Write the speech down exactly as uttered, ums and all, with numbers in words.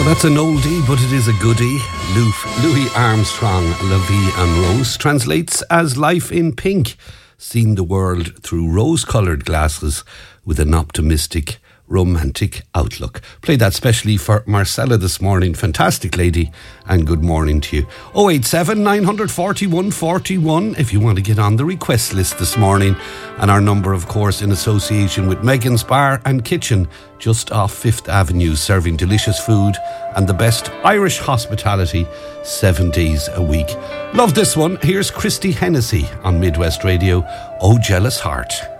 That's an oldie, but it is a goodie. Louis Armstrong, La Vie en Rose, translates as Life in Pink, seeing the world through rose-coloured glasses with an optimistic, romantic outlook. Played that specially for Marcella this morning. Fantastic lady, and good morning to you. oh eight seven, nine four one, four one if you want to get on the request list this morning. And our number, of course, in association with Megan's Bar and Kitchen, just off Fifth Avenue, serving delicious food and the best Irish hospitality seven days a week. Love this one. Here's Christy Hennessy on Midwest Radio, Oh Jealous Heart.